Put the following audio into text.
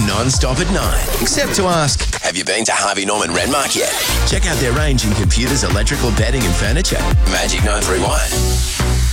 non-stop at 9. Except to ask, have you been to Harvey Norman Renmark yet? Check out their range in computers, electrical, bedding and furniture. Magic 931.